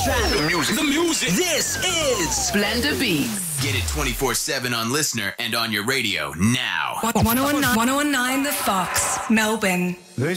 trap. The music. The music. This is Splendor Beats. Get it 24/7 on Listener and on your radio now. 1019 The Fox, Melbourne.